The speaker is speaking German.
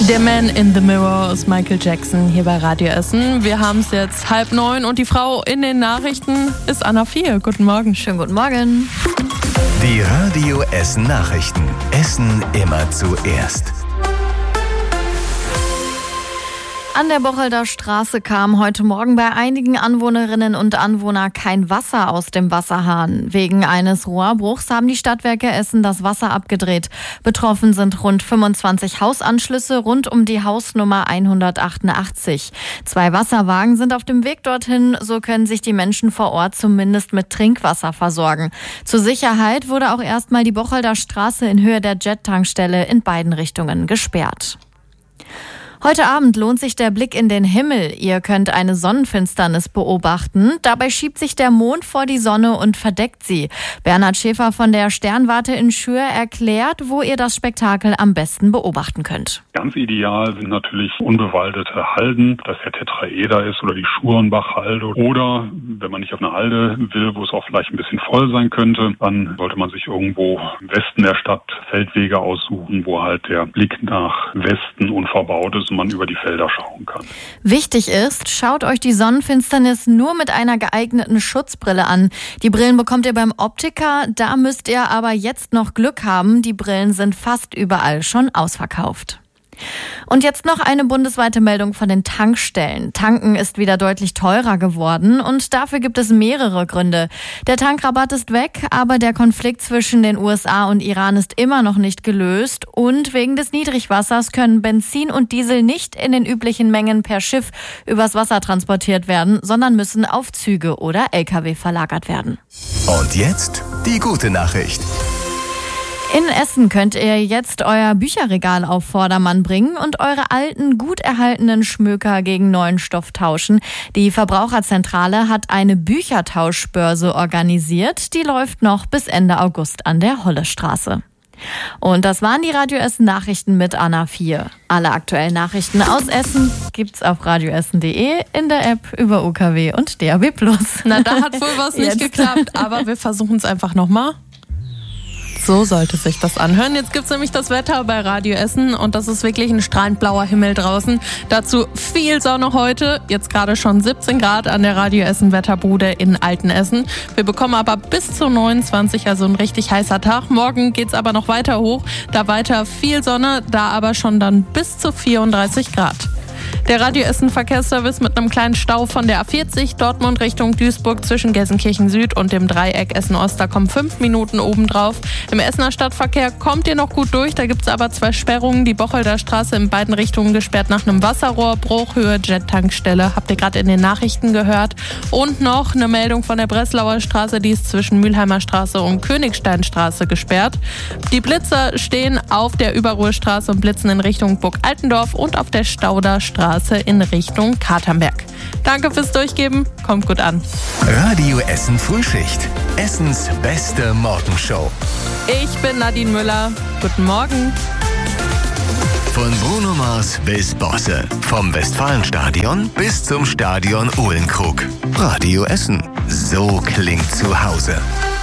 Der Man in the Mirror ist Michael Jackson hier bei Radio Essen. Wir haben es jetzt 8:30 und die Frau in den Nachrichten ist Anna Vier. Guten Morgen. Schönen guten Morgen. Die Radio Essen Nachrichten. Essen immer zuerst. An der Bocholder Straße kam heute Morgen bei einigen Anwohnerinnen und Anwohnern kein Wasser aus dem Wasserhahn. Wegen eines Rohrbruchs haben die Stadtwerke Essen das Wasser abgedreht. Betroffen sind rund 25 Hausanschlüsse rund um die Hausnummer 188. 2 Wasserwagen sind auf dem Weg dorthin, so können sich die Menschen vor Ort zumindest mit Trinkwasser versorgen. Zur Sicherheit wurde auch erstmal die Bocholder Straße in Höhe der Jet-Tankstelle in beiden Richtungen gesperrt. Heute Abend lohnt sich der Blick in den Himmel. Ihr könnt eine Sonnenfinsternis beobachten. Dabei schiebt sich der Mond vor die Sonne und verdeckt sie. Bernhard Schäfer von der Sternwarte in Schür erklärt, wo ihr das Spektakel am besten beobachten könnt. Ganz ideal sind natürlich unbewaldete Halden, dass der Tetraeder ist oder die Schurenbach-Halde. Oder wenn man nicht auf eine Halde will, wo es auch vielleicht ein bisschen voll sein könnte, dann sollte man sich irgendwo im Westen der Stadt Feldwege aussuchen, wo halt der Blick nach Westen unverbaut ist und man über die Felder schauen kann. Wichtig ist, schaut euch die Sonnenfinsternis nur mit einer geeigneten Schutzbrille an. Die Brillen bekommt ihr beim Optiker, da müsst ihr aber jetzt noch Glück haben. Die Brillen sind fast überall schon ausverkauft. Und jetzt noch eine bundesweite Meldung von den Tankstellen. Tanken ist wieder deutlich teurer geworden und dafür gibt es mehrere Gründe. Der Tankrabatt ist weg, aber der Konflikt zwischen den USA und Iran ist immer noch nicht gelöst und wegen des Niedrigwassers können Benzin und Diesel nicht in den üblichen Mengen per Schiff übers Wasser transportiert werden, sondern müssen auf Züge oder Lkw verlagert werden. Und jetzt die gute Nachricht. In Essen könnt ihr jetzt euer Bücherregal auf Vordermann bringen und eure alten, gut erhaltenen Schmöker gegen neuen Stoff tauschen. Die Verbraucherzentrale hat eine Büchertauschbörse organisiert. Die läuft noch bis Ende August an der Hollestraße. Und das waren die Radio Essen Nachrichten mit Anna Vier. Alle aktuellen Nachrichten aus Essen gibt's auf radioessen.de, in der App, über UKW und DAB+. Na, da hat wohl was nicht geklappt, aber wir versuchen es einfach nochmal. So sollte sich das anhören. Jetzt gibt's nämlich das Wetter bei Radio Essen und das ist wirklich ein strahlend blauer Himmel draußen. Dazu viel Sonne heute. Jetzt gerade schon 17 Grad an der Radio Essen Wetterbude in Altenessen. Wir bekommen aber bis zu 29, also ein richtig heißer Tag. Morgen geht's aber noch weiter hoch. Da weiter viel Sonne, da aber schon dann bis zu 34 Grad. Der Radio Essen Verkehrsservice mit einem kleinen Stau von der A40 Dortmund Richtung Duisburg zwischen Gelsenkirchen Süd und dem Dreieck Essen Ost. Da kommen 5 Minuten obendrauf. Im Essener Stadtverkehr kommt ihr noch gut durch. Da gibt's aber 2 Sperrungen. Die Bocholder Straße in beiden Richtungen gesperrt nach einem Wasserrohrbruch. Höhe Jet-Tankstelle. Habt ihr gerade in den Nachrichten gehört. Und noch eine Meldung von der Breslauer Straße. Die ist zwischen Mülheimer Straße und Königsteinstraße gesperrt. Die Blitzer stehen auf der Überruhrstraße und blitzen in Richtung Burg Altendorf und auf der Stauder Straße in Richtung Katernberg. Danke fürs Durchgeben, kommt gut an. Radio Essen Frühschicht. Essens beste Morgenshow. Ich bin Nadine Müller. Guten Morgen. Von Bruno Mars bis Bosse. Vom Westfalenstadion bis zum Stadion Uhlenkrug. Radio Essen. So klingt zu Hause.